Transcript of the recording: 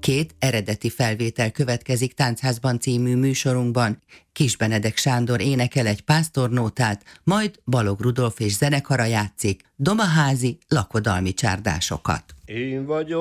2 eredeti felvétel következik Táncházban című műsorunkban. Kis Benedek Sándor énekel egy pásztornótát, majd Balogh Rudolf és zenekara játszik domaházi lakodalmi csárdásokat. Én vagyok